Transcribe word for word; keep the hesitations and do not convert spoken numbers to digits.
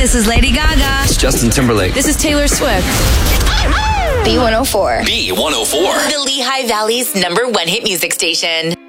This is Lady Gaga. It's Justin Timberlake. This is Taylor Swift. B one oh four. B one oh four. The Lehigh Valley's number one hit music station.